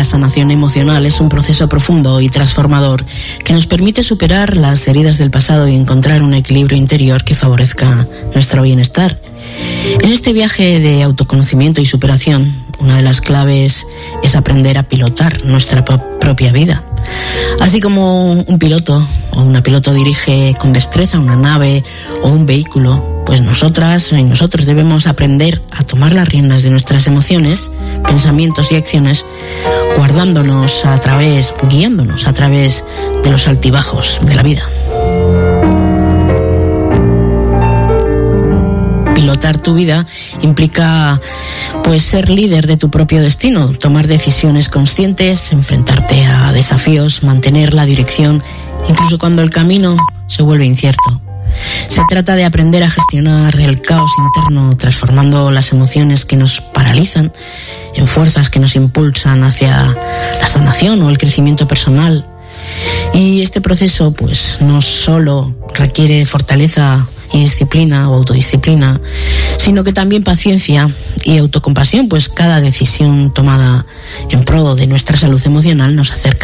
La sanación emocional es un proceso profundo y transformador que nos permite superar las heridas del pasado y encontrar un equilibrio interior que favorezca nuestro bienestar. En este viaje de autoconocimiento y superación, una de las claves es aprender a pilotar nuestra propia vida. Así como un piloto o una piloto dirige con destreza una nave o un vehículo, pues nosotras y nosotros debemos aprender a tomar las riendas de nuestras emociones, pensamientos y acciones, guiándonos a través de los altibajos de la vida. Pilotar tu vida implica, pues, ser líder de tu propio destino, tomar decisiones conscientes, enfrentarte a desafíos, mantener la dirección, incluso cuando el camino se vuelve incierto. Se trata de aprender a gestionar el caos interno, transformando las emociones que nos paralizan en fuerzas que nos impulsan hacia la sanación o el crecimiento personal. Y este proceso, pues, no solo requiere fortaleza y disciplina o autodisciplina, sino que también paciencia y autocompasión, pues cada decisión tomada en pro de nuestra salud emocional nos acerca